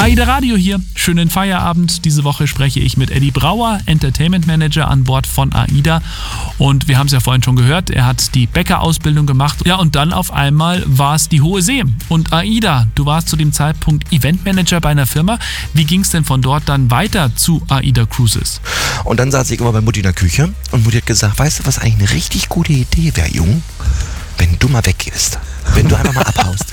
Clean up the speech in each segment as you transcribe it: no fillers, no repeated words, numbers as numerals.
AIDA Radio hier, schönen Feierabend. Diese Woche spreche ich mit Eddie Brauer, Entertainment Manager an Bord von AIDA. Und wir haben es ja vorhin schon gehört, er hat die Bäckerausbildung gemacht. Ja, und dann auf einmal war es die Hohe See. Und AIDA, du warst zu dem Zeitpunkt Eventmanager bei einer Firma. Wie ging es denn von dort dann weiter zu AIDA Cruises? Und dann saß ich immer bei Mutti in der Küche und Mutti hat gesagt, weißt du, was eigentlich eine richtig gute Idee wäre, Jung? Wenn du mal weggehst. Wenn du einfach mal abhaust.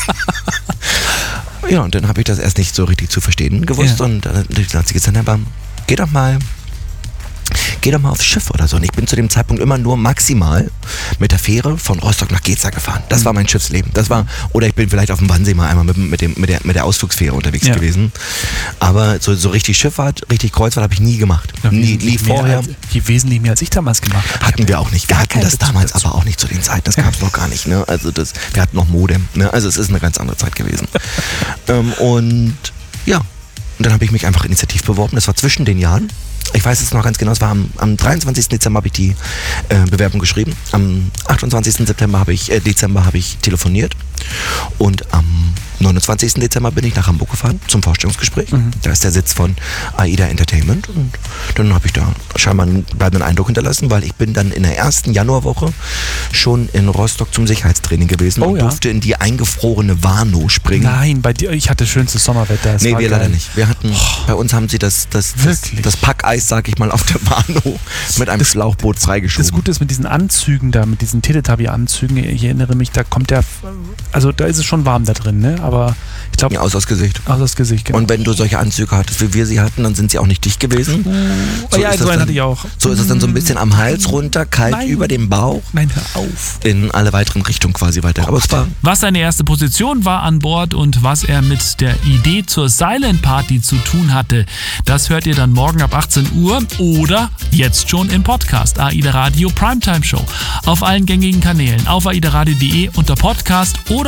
Ja, und dann habe ich das erst nicht so richtig zu verstehen gewusst. Ja. Und dann hat sie gesagt, aber geh doch mal aufs Schiff oder so. Und ich bin zu dem Zeitpunkt immer nur maximal mit der Fähre von Rostock nach Geza gefahren. Das war mein Schiffsleben. Oder ich bin vielleicht auf dem Wannsee mal einmal mit der Ausflugsfähre unterwegs gewesen. Aber so richtig Schifffahrt, richtig Kreuzfahrt habe ich nie gemacht. Ja, nie vorher. Wesentlich mehr als ich damals gemacht habe. Hatten wir auch nicht. Wir hatten das damals aber auch nicht zu den Zeiten. Das gab es noch gar nicht. Ne? Also wir hatten noch Modem. Ne? Also es ist eine ganz andere Zeit gewesen. Und dann habe ich mich einfach initiativ beworben. Das war zwischen den Jahren. Ich weiß es noch ganz genau, es war am 23. Dezember habe ich die Bewerbung geschrieben. Am 28. Dezember habe ich telefoniert. Und am 29. Dezember bin ich nach Hamburg gefahren zum Vorstellungsgespräch. Da ist der Sitz von AIDA Entertainment. Und dann habe ich da scheinbar einen bleibenden Eindruck hinterlassen, weil ich bin dann in der ersten Januarwoche schon in Rostock zum Sicherheitstraining gewesen und durfte in die eingefrorene Warnow springen. Nein, bei dir, ich hatte schönstes Sommerwetter. Nee, wir leider nicht. Wir hatten, bei uns haben sie das Packeis, sag ich mal, auf der Warnow mit einem Schlauchboot freigeschoben. Das Gute ist mit diesen Anzügen da, mit diesen Teletubby-Anzügen, ich erinnere mich, da ist es schon warm da drin, ne? Aber ich glaube... Ja, aus das Gesicht. Aus das Gesicht, genau. Und wenn du solche Anzüge hattest, wie wir sie hatten, dann sind sie auch nicht dicht gewesen. So einen hatte ich auch. So ist es dann so ein bisschen am Hals runter, kalt über dem Bauch. Nein, hör auf. In alle weiteren Richtungen quasi weiter. Aber es war... Was seine erste Position war an Bord und was er mit der Idee zur Silent Party zu tun hatte, das hört ihr dann morgen ab 18 Uhr oder jetzt schon im Podcast AIDA Radio Primetime Show. Auf allen gängigen Kanälen, auf aidaradio.de unter Podcast oder